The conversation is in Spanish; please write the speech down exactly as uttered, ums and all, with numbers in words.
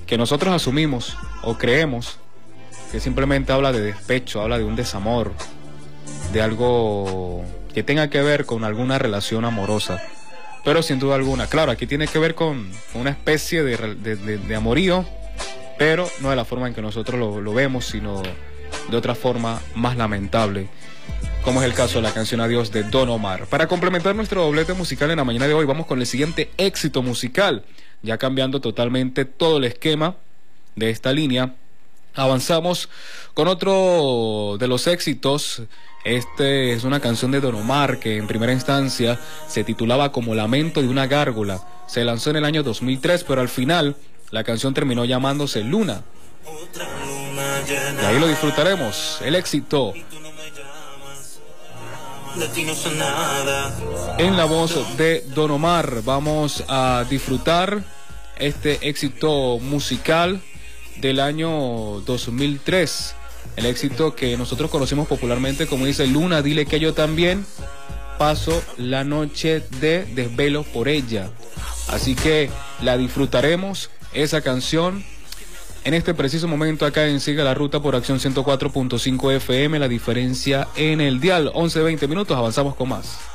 que nosotros asumimos o creemos que simplemente habla de despecho, habla de un desamor, de algo que tenga que ver con alguna relación amorosa. Pero sin duda alguna, claro, aquí tiene que ver con una especie de, de, de, de amorío, pero no de la forma en que nosotros lo, lo vemos, sino de otra forma más lamentable, como es el caso de la canción Adiós de Don Omar. Para complementar nuestro doblete musical en la mañana de hoy, vamos con el siguiente éxito musical, ya cambiando totalmente todo el esquema de esta línea. Avanzamos con otro de los éxitos. Este es una canción de Don Omar que en primera instancia se titulaba como Lamento de una gárgola. Se lanzó en el año dos mil tres, pero al final la canción terminó llamándose Luna. Y ahí lo disfrutaremos, el éxito. En la voz de Don Omar vamos a disfrutar este éxito musical del año dos mil tres. El éxito que nosotros conocemos popularmente como dice Luna, dile que yo también paso la noche de desvelo por ella. Así que la disfrutaremos, esa canción, en este preciso momento acá en Siga la Ruta por Acción ciento cuatro punto cinco F M, la diferencia en el dial. once veinte minutos, avanzamos con más.